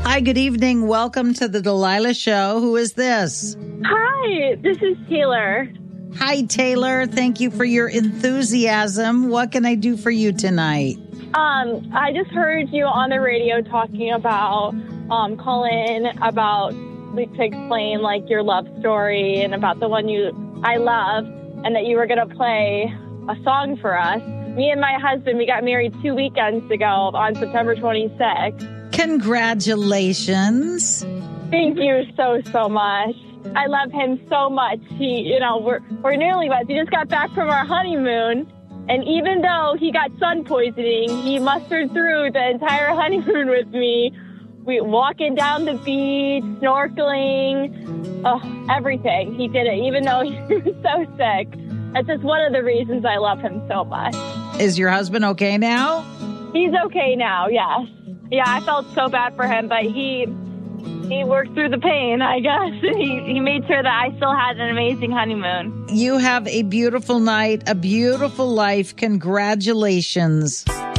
Hi, good evening. Welcome to the Delilah Show. Who is this? Hi, this is Taylor. Hi, Taylor. Thank you for your enthusiasm. What can I do for you tonight? I just heard you on the radio talking about calling about to explain like your love story and about the one I love, and that you were going to play a song for us. Me and my husband, we got married 2 weekends ago on September 26th. Congratulations. Thank you so much. I love him so much. We're newlyweds. We just got back from our honeymoon, and even though he got sun poisoning, he mustered through the entire honeymoon with me. We walking down the beach, snorkeling, everything. He did it, even though he was so sick. That's just one of the reasons I love him so much. Is your husband okay now? He's okay now, yes. Yeah, I felt so bad for him, but he worked through the pain, I guess. And he made sure that I still had an amazing honeymoon. You have a beautiful night, a beautiful life. Congratulations.